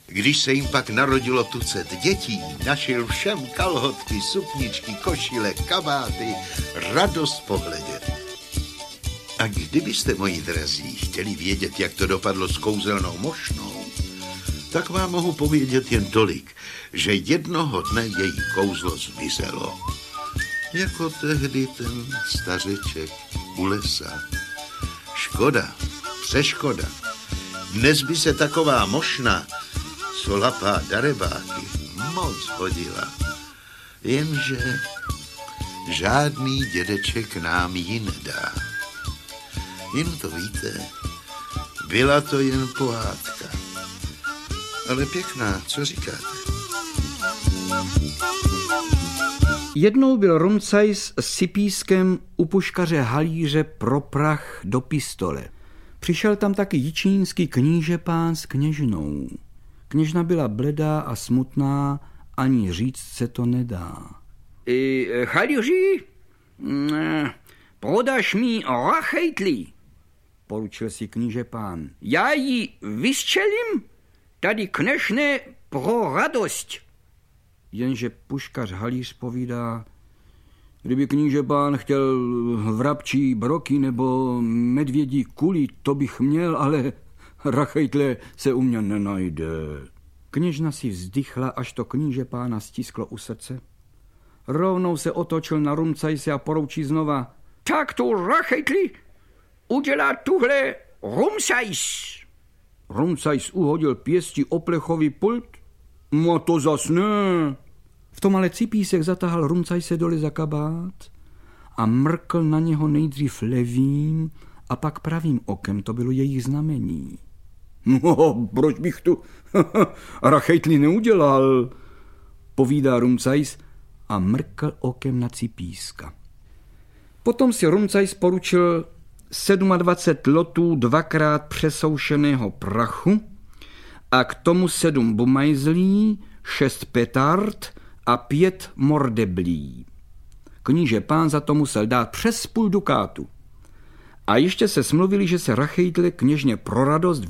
Když se jim pak narodilo tucet dětí, našil všem kalhotky, sukničky, košile, kabáty, radost pohledět. A kdybyste, moji drazí, chtěli vědět, jak to dopadlo s kouzelnou mošnou, tak vám mohu povědět jen tolik, že jednoho dne její kouzlo zmizelo. Jako tehdy ten stařeček u lesa. Škoda, přeškoda. Dnes by se taková mošna, co lapá darebáky, moc hodila. Jenže žádný dědeček nám ji nedá. Jen to víte, byla to jen pohádka. Ale pěkná, co říkáte? Jednou byl Rumcajs s Cipískem u puškaře Halíře pro prach do pistole. Přišel tam taky jičínský knížepán s kněžnou. Kněžna byla bledá a smutná, ani říct se to nedá. Halíři, prodáš mi rachejtli, poručil si knížepán. Já ji vystřelím, tady kněžne pro radost. Jenže puškař Halíř povídá, kdyby knížepán chtěl vrabčí broky nebo medvědí kuli, to bych měl, ale rachejtle se u mě nenajde. Kněžna si vzdychla, až to knížepána stisklo u srdce. Rovnou se otočil na Rumcajse a poroučí znova. Tak to rachejtli udělá tuhle Rumcajs. Rumcajs uhodil pěstí o plechový pult. No to zas ne. V tom ale Cipísek zatahal Rumcajse dole za kabát a mrkl na něho nejdřív levým a pak pravým okem. To bylo jejich znamení. No, proč bych tu rachejtli neudělal, povídá Rumcajs a mrkl okem na Cipíska. Potom si Rumcajs poručil 27 lotů dvakrát přesoušeného prachu a k tomu 7 bumajzlí, 6 petard a 5 mordeblí. Kníže pán za to musel dát přes půl dukátu. A ještě se smluvili, že se rachejtle kněžně pro radost